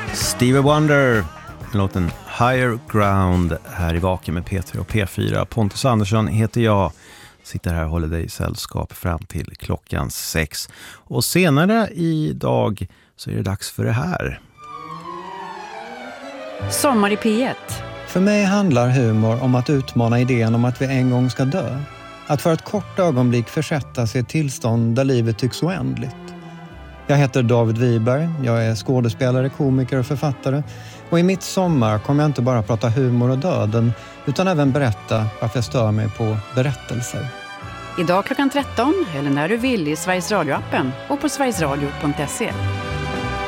Stevie Wonder, låten Higher Ground här i Vaken med P3 och P4. Pontus Andersson heter jag. Sitter här och håller dig i sällskap fram till klockan 6. Och senare idag så är det dags för det här. Sommar i P1. För mig handlar humor om att utmana idén om att vi en gång ska dö. Att för ett kort ögonblick försättas i ett tillstånd där livet tycks oändligt. Jag heter David Wiberg, jag är skådespelare, komiker och författare. Och i mitt sommar kommer jag inte bara prata humor och döden utan även berätta varför jag stör mig på berättelser. Idag klockan 13 eller när du vill i Sveriges Radio-appen och på sverigesradio.se.